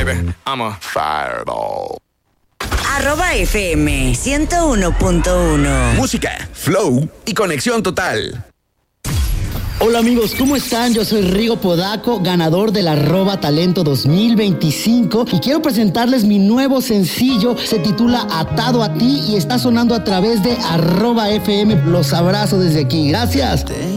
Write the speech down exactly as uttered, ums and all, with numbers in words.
baby. I'm a fireball. Arroba F M ciento uno punto uno. Música, flow y conexión total. Hola amigos, ¿cómo están? Yo soy Rigo Podaco, ganador del Arroba Talento dos mil veinticinco y quiero presentarles mi nuevo sencillo. Se titula Atado a ti y está sonando a través de Arroba F M. Los abrazo desde aquí. Gracias.